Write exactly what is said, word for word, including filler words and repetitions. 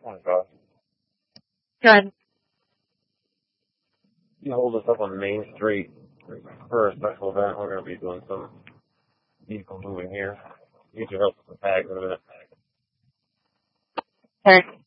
Oh my gosh. Good. You hold us up on Main Street for a special event. We're going to be doing some vehicle moving here. Need your help with the tags in a minute. Sure.